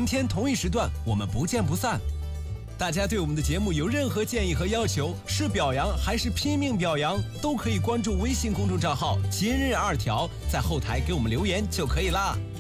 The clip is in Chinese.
天同一时段我们不见不散。大家对我们的节目有任何建议和要求，是表扬还是拼命表扬，都可以关注微信公众账号今日2条，在后台给我们留言就可以啦。